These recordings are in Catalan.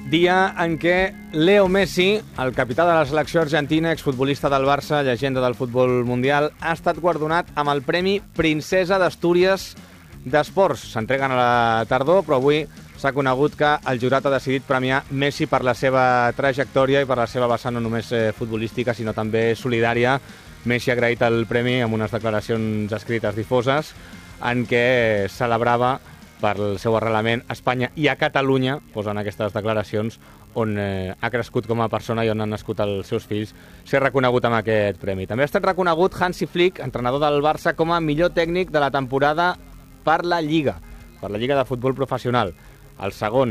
Dia en què Leo Messi, el capità de la selecció argentina, exfutbolista del Barça, llegenda del futbol mundial, ha estat guardonat amb el Premi Princesa d'Astúries d'Esports. S'entreguen a la tardor, però avui s'ha conegut que el jurat ha decidit premiar Messi per la seva trajectòria i per la seva vessant no només futbolística, sinó també solidària. Messi ha agraït el premi amb unes declaracions escrites difoses en què celebrava per el seu arrelament a Espanya i a Catalunya, posen aquestes declaracions, on ha crescut com a persona i on han nascut els seus fills, ser reconegut amb aquest premi. També ha estat reconegut Hansi Flick, entrenador del Barça, com a millor tècnic de la temporada per la Lliga de futbol professional. El segon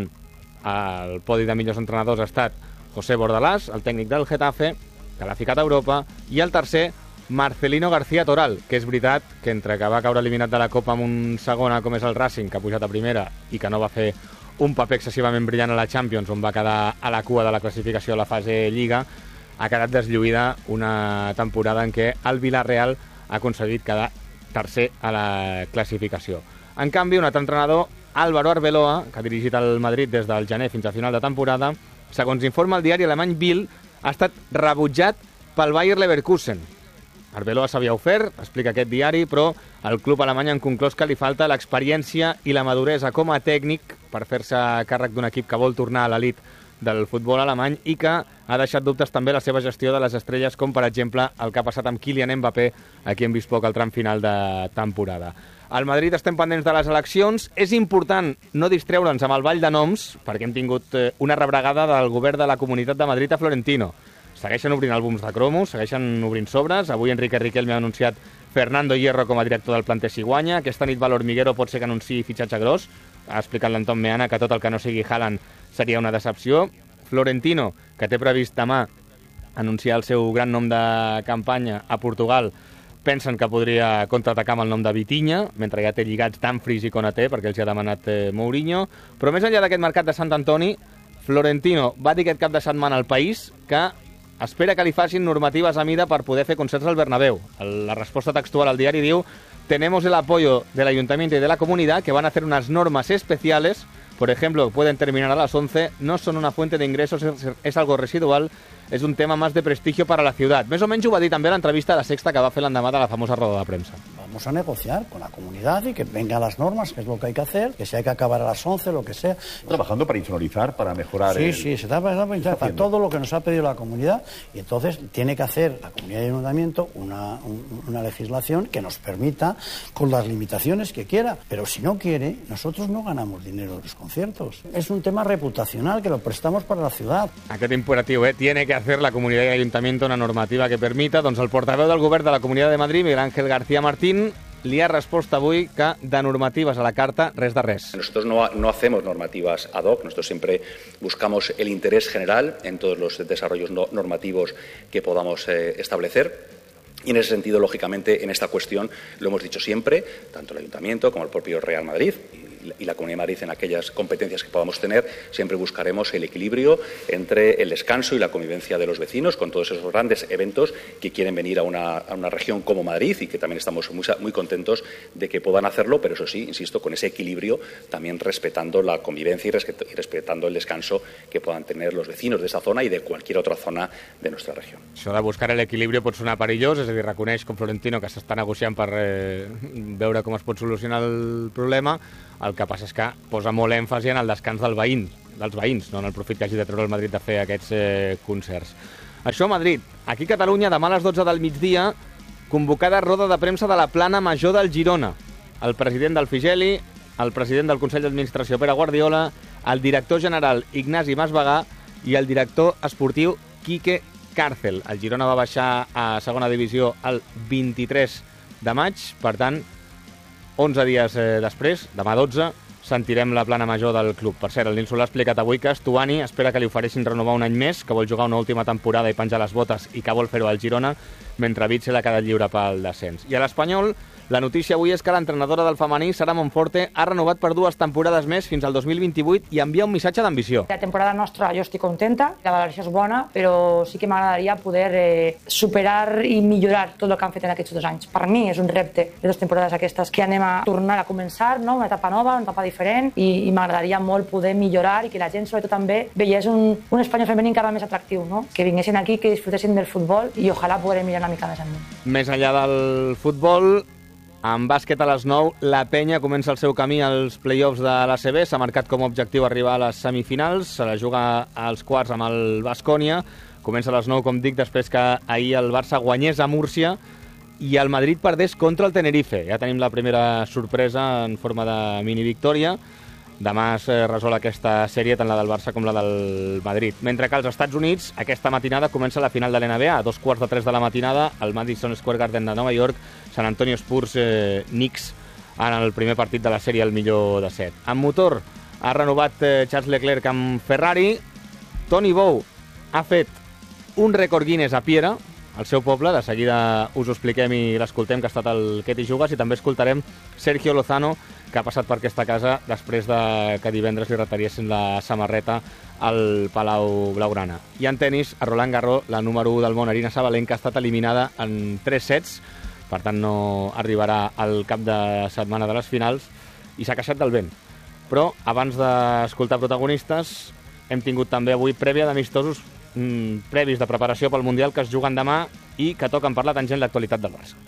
al podi de millors entrenadors ha estat José Bordalás, el tècnic del Getafe, que l'ha ficat a Europa, i el tercer, Marcelino García Toral, que és veritat que entre que va caure eliminat de la Copa amb un segona com és el Racing, que ha pujat a primera i que no va fer un paper excessivament brillant a la Champions, on va quedar a la cua de la classificació a la fase Lliga, ha quedat deslluïda una temporada en què el Villarreal ha aconseguit quedar tercer a la classificació. En canvi, un altre entrenador, Álvaro Arbeloa, que ha dirigit el Madrid des del gener fins a final de temporada, segons informa el diari alemany Bild, ha estat rebutjat pel Bayer Leverkusen. Arbeloa s'havia ofert, explica aquest diari, però el club alemany han conclòs que li falta l'experiència i la maduresa com a tècnic per fer-se càrrec d'un equip que vol tornar a l'elit del futbol alemany i que ha deixat dubtes també la seva gestió de les estrelles, com per exemple el que ha passat amb Kylian Mbappé, a qui hem vist poc al tram final de temporada. Al Madrid estem pendents de les eleccions. És important no distreure'ns amb el ball de noms, perquè hem tingut una rebregada del govern de la Comunitat de Madrid a Florentino. Segueixen obrint àlbums de cromos, segueixen obrint sobres. Avui Enrique Riquelme ha anunciat Fernando Hierro com a director del planter Ciguanya. Aquesta nit Valor Miguero pot ser que anunciï fitxatge gros. Ha explicat l'Anton Meana que tot el que no sigui Haaland seria una decepció. Florentino, que té previst demà anunciar el seu gran nom de campanya a Portugal, pensen que podria contraatacar amb el nom de Vitinha, mentre ja té lligats Dumfries i Konaté, perquè els hi ha demanat Mourinho. Però més enllà d'aquest mercat de Sant Antoni, Florentino va dir aquest cap de setmana al País que espera que li facin normatives a mida per poder fer concerts al Bernabéu. La resposta textual al diari diu: tenemos el apoyo del Ayuntamiento y de la comunidad que van a hacer unas normas especiales, por ejemplo, pueden terminar a las 11, no son una fuente de ingresos, es algo residual, és un tema más de prestigio para la ciudad. Més o menys ho va dir també a l'entrevista a La Sexta que va fer l'endemà de la famosa roda de premsa. Vamos a negociar con la comunidad y que vengan las normas, que es lo que hay que hacer, que si hay que acabar a las 11, lo que sea. Trabajando para insonorizar, para mejorar. Sí, se está trabajando para todo lo que nos ha pedido la comunidad, y entonces tiene que hacer la comunidad y el ayuntamiento una legislación que nos permita, con las limitaciones que quiera, pero si no quiere, nosotros no ganamos dinero de los conciertos. Es un tema reputacional que lo prestamos para la ciudad. Aquest imperatiu, tiene que hacer la comunidad y el ayuntamiento una normativa que permita. Doncs el portaveu del govern de la Comunitat de Madrid, Miguel Ángel García Martín, li ha respost avui que de normatives a la carta res de res. Nosotros no hacemos normativas ad hoc, nosotros siempre buscamos el interés general en todos los desarrollos normativos que podamos establecer. Y en ese sentido, lógicamente, en esta cuestión lo hemos dicho siempre, tanto el Ayuntamiento como el propio Real Madrid y la Comunidad de Madrid, en aquellas competencias que podamos tener, siempre buscaremos el equilibrio entre el descanso y la convivencia de los vecinos con todos esos grandes eventos que quieren venir a una región como Madrid, y que también estamos muy contentos de que puedan hacerlo, pero eso sí, insisto, con ese equilibrio, también respetando la convivencia y respetando el descanso que puedan tener los vecinos de esa zona y de cualquier otra zona de nuestra región. Això de buscar l'equilibri pot sonar perillós, és a dir, reconeix com Florentino que s'està negociant per veure com es pot solucionar el problema. El que passa és que posa molt èmfasi en el descans dels veïns, no en el profit que hagi de treure el Madrid de fer aquests concerts. Això a Madrid. Aquí a Catalunya, demà a les 12 del migdia, convocada roda de premsa de la plana major del Girona. El president del Figeli, el president del Consell d'Administració Pere Guardiola, el director general Ignasi Masvegà i el director esportiu Quique Càrcel. El Girona va baixar a segona divisió el 23 de maig, per tant, 11 dies després, demà 12, sentirem la plana major del club. Per cert, el Nil Solà ha explicat avui que Stuani espera que li ofereixin renovar un any més, que vol jugar una última temporada i penjar les botes i que vol fer-ho al Girona, mentre Witsel ha quedat lliure pel descens. I a l'Espanyol, La notícia avui és que l'entrenadora del femení, Sara Monforte, ha renovat per 2 temporades més fins al 2028 i envia un missatge d'ambició. La temporada nostra jo estic contenta, la valoració és bona, però sí que m'agradaria poder superar i millorar tot el que han fet en aquests 2 anys. Per mi és un repte de 2 temporades aquestes que anem a tornar a començar, no? Una etapa nova, una etapa diferent, i m'agradaria molt poder millorar i que la gent sobretot també veiés un espanyol femení encara més atractiu, no? Que vinguessin aquí, que disfrutessin del futbol i ojalà poder mirar una mica més amunt. Més enllà del futbol, en bàsquet a les 9, la Penya comença el seu camí als play-offs de l'ACB. S'ha marcat com a objectiu arribar a les semifinals. Se la juga als quarts amb el Baskonia. Comença a les 9, com dic, després que ahir el Barça guanyés a Múrcia i el Madrid perdés contra el Tenerife. Ja tenim la primera sorpresa en forma de mini-victòria. Demà es resol aquesta sèrie, tant la del Barça com la del Madrid. Mentre que als Estats Units, aquesta matinada comença la final de l'NBA. A 2:45 de la matinada, al Madison Square Garden de Nova York, San Antonio Spurs Knicks en el primer partit de la sèrie, el millor de 7. En motor, ha renovat Charles Leclerc amb Ferrari. Tony Bou ha fet un rècord Guinness a Piera, al seu poble. De seguida us ho expliquem i l'escoltem, que ha estat el Què t'hi jugues, i també escoltarem Sergio Lozano, que ha passat per aquesta casa després de que divendres li retariessin la samarreta al Palau Blaugrana. I en tenis, a Roland Garros, la número 1 del món, Aryna Sabalenka, ha estat eliminada en 3 sets, per tant no arribarà al cap de setmana de les finals, i s'ha queixat del vent. Però abans d'escoltar protagonistes, hem tingut també avui prèvia d'amistosos previs de preparació pel Mundial que es juguen demà i que toquen parlar tangent l'actualitat del Barça.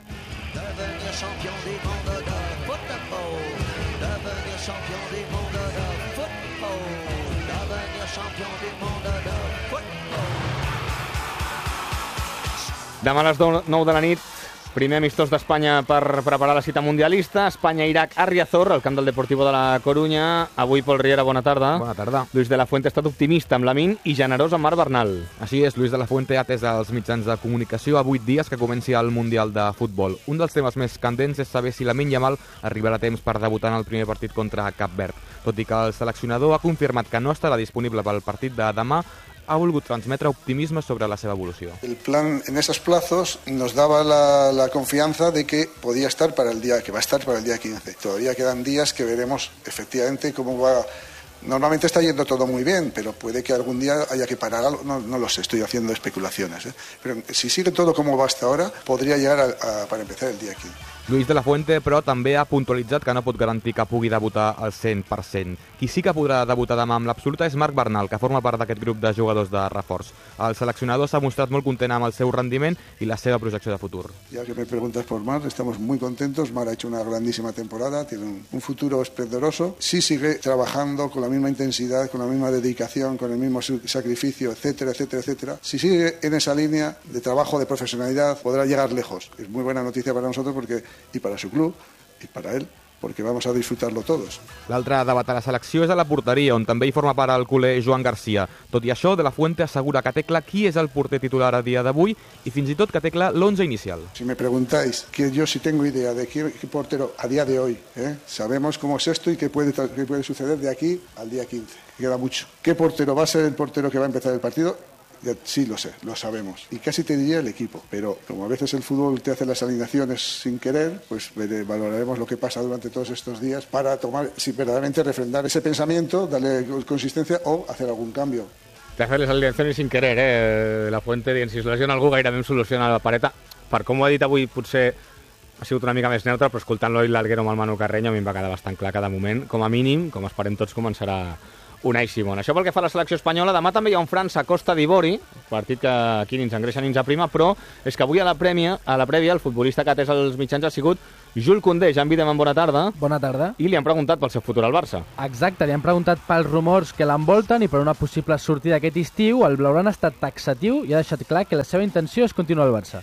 Demà a les 9 de la nit, primer amistós d'Espanya per preparar la cita mundialista. Espanya-Iraq a Riazor, al camp del Deportivo de la Corunya. Avui, Pol Riera, bona tarda. Bona tarda. Luis de la Fuente ha estat optimista amb Lamine i generós amb Marc Bernal. Així és, Luis de la Fuente ha atès als mitjans de comunicació a 8 dies que comenci el Mundial de Futbol. Un dels temes més candents és saber si Lamine Yamal arribarà a temps per debutar en el primer partit contra Cap Verd. Tot i que el seleccionador ha confirmat que no estarà disponible pel partit de demà, ha volgut transmetre optimisme sobre la seva evolució. El plan en esos plazos nos daba la confianza de que podía estar para el día, que va a estar para el día 15. Todavía quedan días que veremos efectivamente cómo va. Normalmente está yendo todo muy bien, pero puede que algún día haya que parar algo, no lo sé, estoy haciendo especulaciones. Pero si sigue todo como va hasta ahora, podría llegar para empezar el día 15. Luis de la Fuente, però, també ha puntualitzat que no pot garantir que pugui debutar al 100%. Qui sí que podrà debutar demà amb l'absoluta és Marc Bernal, que forma part d'aquest grup de jugadors de reforç. El seleccionador s'ha mostrat molt content amb el seu rendiment i la seva projecció de futur. Ya que me preguntas por Marc, estamos muy contentos. Marc ha hecho una grandísima temporada, tiene un futuro esplendoroso. Si sigue trabajando con la misma intensidad, con la misma dedicación, con el mismo sacrificio, etcétera, etcétera, etcétera. Si sigue en esa línea de trabajo, de profesionalidad, podrá llegar lejos. Es muy buena noticia para nosotros y para su club y para él, perquè vamos a disfrutarlo todos. L'altre debat a la selecció és a la porteria, on també hi forma part el culer Joan Garcia. Tot i això, de la Fuente assegura que té clar qui és el porter titular a dia d'avui i fins i tot que té clar l'11 inicial. Si me preguntáis, que yo sí tengo idea de qué portero a día de hoy, sabemos cómo es esto y qué puede suceder de aquí al día 15. Queda mucho. ¿Qué portero va a ser el portero que va a empezar el partido? Sí, lo sé, lo sabemos. Y casi te diría el equipo. Pero como a veces el fútbol te hace las alineaciones sin querer, pues valoraremos lo que pasa durante todos estos días para tomar, si verdaderamente refrendar ese pensamiento, darle consistencia o hacer algún cambio. Te hace les alineacions sin querer, La Fuente, dient si es lesiona algú gairebé em soluciona la pareta. Per com ho ha dit avui, potser ha sigut una mica més neutre, però escoltant-lo i l'Alguero amb el Manu Carreño a mi em va quedar bastant clar que de moment, com a mínim, com esperem tots, començarà Unai Simón. Això pel que fa a la selecció espanyola. Demà també hi ha un França-Costa d'Ivori, partit que aquí ni ens engreixa ni ens aprima, però és que avui a la prèvia el futbolista que ha atès els mitjans ha sigut Jules Koundé. Jan Videman, bona tarda. Bona tarda. I li han preguntat pel seu futur al Barça. Exacte, li han preguntat pels rumors que l'envolten i per una possible sortida aquest estiu. El blaugrana ha estat taxatiu i ha deixat clar que la seva intenció és continuar al Barça.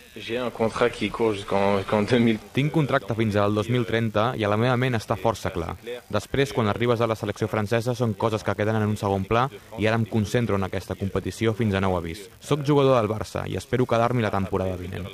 Tinc contracte fins al 2030 i a la meva ment està força clar. Després, quan arribes a la selecció francesa, són coses que queden en un segon pla i ara em concentro en aquesta competició fins a nou avís. Soc jugador del Barça i espero quedar-m'hi la temporada vinent.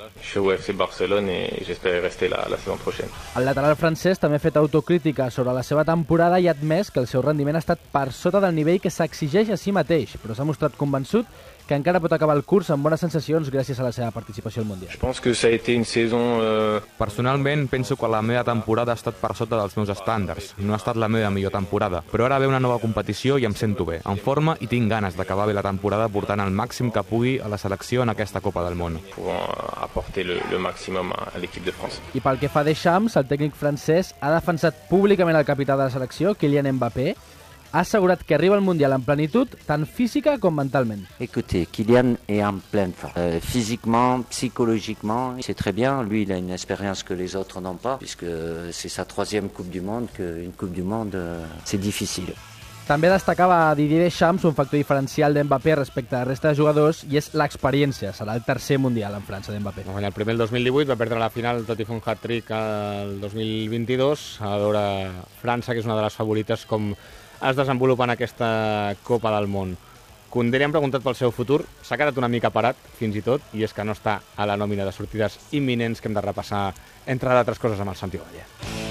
El lateral francès també ha fet autocrítica sobre la seva temporada i ha admès que el seu rendiment ha estat per sota del nivell que s'exigeix a si mateix, però s'ha mostrat convençut que que encara pot acabar el curs amb bones sensacions gràcies a la seva participació al Mundial. Je pense que ça a été une saison... Personalment, penso que la meva temporada ha estat per sota dels meus estàndards. No ha estat la meva millor temporada, però ara ve una nova competició i em sento bé, en forma i tinc ganes d'acabar bé la temporada portant el màxim que pugui a la selecció en aquesta Copa del Món. pour apporter le maximum à l'équipe de France. I pel que fa a Deschamps, el tècnic francès ha defensat públicament el capità de la selecció, Kylian Mbappé, ha assegurat que arriba al Mundial en plenitud, tant física com mentalment. Écoutez, Kylian est en pleine forme. Physiquement, psychologiquement, c'est très bien. Lui, il a une expérience que les autres n'ont pas, puisque c'est sa 3e Coupe du Monde, qu'une Coupe du Monde, c'est difficile. També destacava Didier Deschamps un factor diferencial d'Mbappé respecte a la resta de jugadors i és l'experiència. Serà el tercer Mundial en França d'Mbappé. Va guanyar el primer el 2018, va perdre la final tot i fer un hat-trick el 2022. A veure França, que és una de les favorites, com es desenvolupa en aquesta Copa del Món. Koundé li han preguntat pel seu futur, s'ha quedat una mica parat, fins i tot, i és que no està a la nòmina de sortides imminents que hem de repassar, entre d'altres coses, amb el Santi Vallès.